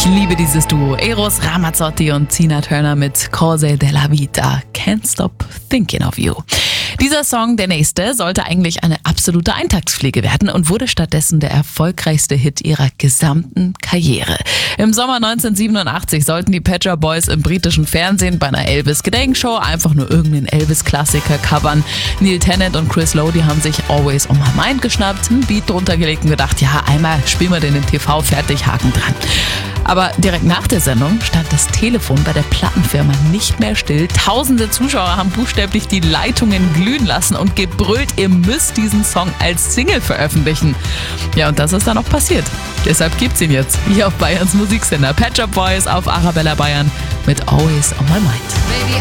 liebe dieses Duo. Eros Ramazzotti und Tina Turner mit Cose della Vita. Can't Stop Thinking of You. Dieser Song, der nächste, sollte eigentlich eine absolute Eintaktspflege werden und wurde stattdessen der erfolgreichste Hit ihrer gesamten Karriere. Im Sommer 1987 sollten die Pet Shop Boys im britischen Fernsehen bei einer Elvis-Gedenkshow einfach nur irgendeinen Elvis-Klassiker covern. Neil Tennant und Chris Lowe, die haben sich Always on My Mind geschnappt, einen Beat drunter gelegt und gedacht, ja, einmal spielen wir den im TV, fertig, Haken dran. Aber direkt nach der Sendung stand das Telefon bei der Plattenfirma nicht mehr still. Tausende Zuschauer haben buchstäblich die Leitungen glühen lassen und gebrüllt, ihr müsst diesen Song als Single veröffentlichen. Ja, und das ist dann auch passiert. Deshalb gibt's ihn jetzt hier auf Bayerns Musiksender. Pet Shop Boys auf Arabella Bayern mit Always on My Mind.